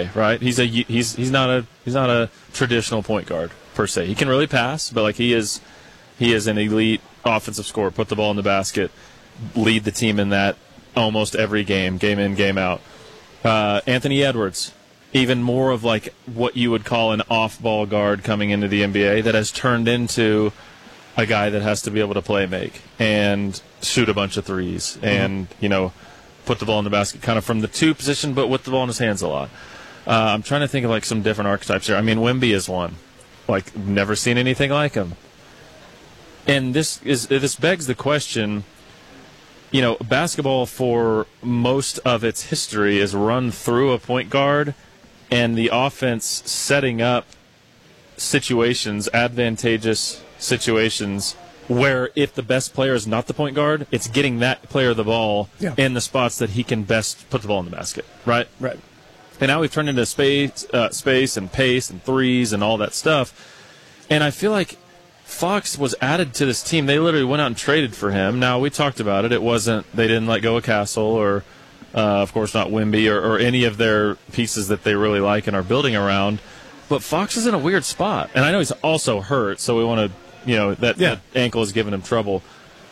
NBA, right? He's not a traditional point guard per se. He can really pass, but like he is an elite offensive scorer. Put the ball in the basket, lead the team in that almost every game in, game out. Anthony Edwards, even more of like what you would call an off-ball guard coming into the NBA that has turned into a guy that has to be able to play make and shoot a bunch of threes and, put the ball in the basket kind of from the two position, but with the ball in his hands a lot. I'm trying to think of like some different archetypes here. I mean, Wemby is one. Like, never seen anything like him. And this begs the question, basketball for most of its history is run through a point guard and the offense setting up situations, advantageous situations, where if the best player is not the point guard, it's getting that player the ball in the spots that he can best put the ball in the basket, right? Right. And now we've turned into space and pace and threes and all that stuff. And I feel like Fox was added to this team. They literally went out and traded for him. Now, we talked about it. They didn't let go of Castle or, of course, not Wemby or any of their pieces that they really like and are building around. But Fox is in a weird spot. And I know he's also hurt, so we want to, that ankle is giving him trouble.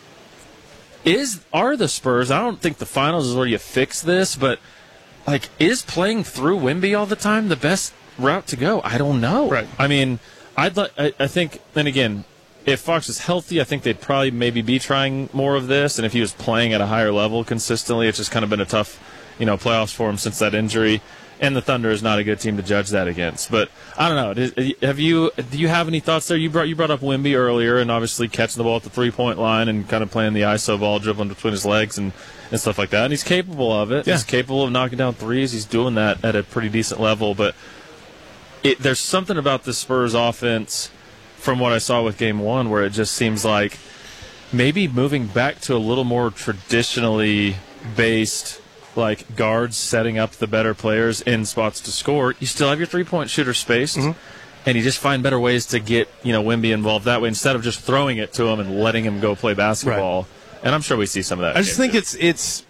Are the Spurs, I don't think the finals is where you fix this, but, like, is playing through Wemby all the time the best route to go? I don't know. Right. I mean, I think, then again, if Fox is healthy, I think they'd probably maybe be trying more of this, and if he was playing at a higher level consistently, it's just kind of been a tough, playoffs for him since that injury. And the Thunder is not a good team to judge that against. But I don't know. Do you have any thoughts there? You brought up Wemby earlier, and obviously catching the ball at the 3-point line and kind of playing the ISO ball, dribbling between his legs and stuff like that. And he's capable of it. Yeah. He's capable of knocking down threes. He's doing that at a pretty decent level. But there's something about the Spurs offense from what I saw with Game 1 where it just seems like maybe moving back to a little more traditionally based, like guards setting up the better players in spots to score. You still have your 3-point shooter spaced, and you just find better ways to get Wemby involved that way instead of just throwing it to him and letting him go play basketball. Right. And I'm sure we see some of that. I just think it's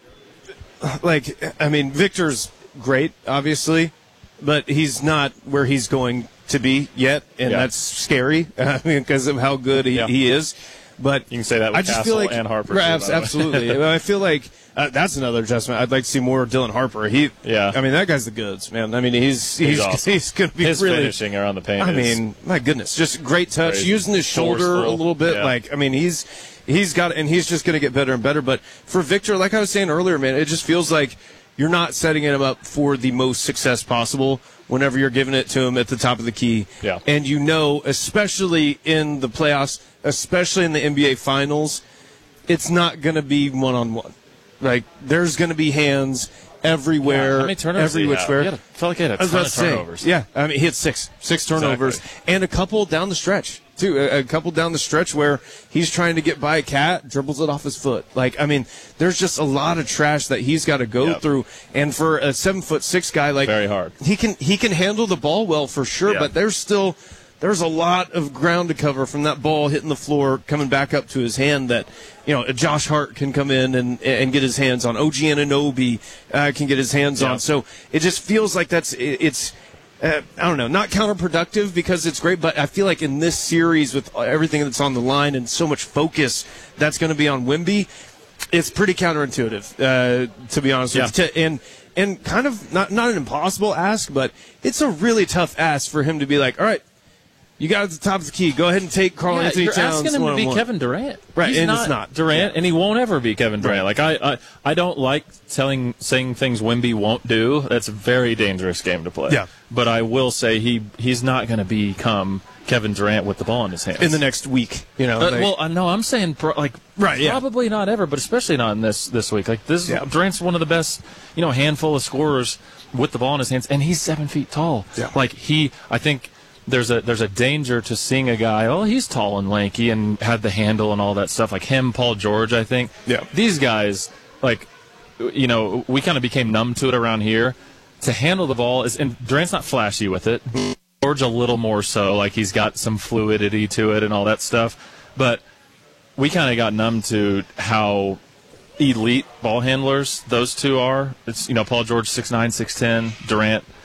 like, I mean, Victor's great, obviously, but he's not where he's going to be yet, and that's scary because of how good he is. But you can say that with Castle and Harper. Right, absolutely. I feel like that's another adjustment. I'd like to see more Dylan Harper. I mean, that guy's the goods, man. I mean, he's awesome. He's going to be his really finishing around the paint. I mean, my goodness, just great touch, using his shoulder a little bit. Yeah. Like, I mean, he's got, and he's just going to get better and better. But for Victor, like I was saying earlier, man, it just feels like you're not setting him up for the most success possible whenever you're giving it to him at the top of the key. Yeah. And especially in the playoffs, especially in the NBA Finals, it's not going to be one-on-one. Like, there's going to be hands everywhere, how many turnovers every which way. I felt like he had a ton of turnovers. Yeah, I mean, he had six turnovers, and a couple down the stretch, too. A couple down the stretch where he's trying to get by a cat, dribbles it off his foot. Like, I mean, there's just a lot of trash that he's got to go through. And for a 7'6" guy, like, very hard. He can handle the ball well for sure, but there's a lot of ground to cover from that ball hitting the floor, coming back up to his hand that, Josh Hart can come in and get his hands on. OG Anunoby can get his hands on. So it just feels like it's I don't know, not counterproductive because it's great, but I feel like in this series with everything that's on the line and so much focus that's going to be on Wemby, it's pretty counterintuitive, to be honest with you. And kind of not an impossible ask, but it's a really tough ask for him to be like, all right, you got at the top of the key. Go ahead and take Karl Anthony Towns. You're asking him to be one-on-one. Kevin Durant. Right, He's and not it's not. Durant, and he won't ever be Kevin Durant. Right. Like, I don't like saying things Wemby won't do. That's a very dangerous game to play. Yeah. But I will say he's not going to become Kevin Durant with the ball in his hands. In the next week, I'm saying probably not ever, but especially not in this week. Like, Durant's one of the best, handful of scorers with the ball in his hands, and he's 7 feet tall. Yeah. Like, I think there's a danger to seeing a guy, he's tall and lanky and had the handle and all that stuff, like him, Paul George, I think. Yeah. These guys, like, we kind of became numb to it around here. To handle the ball, and Durant's not flashy with it. George a little more so, like he's got some fluidity to it and all that stuff. But we kind of got numb to how elite ball handlers those two are. It's, Paul George 6'9", 6'10", Durant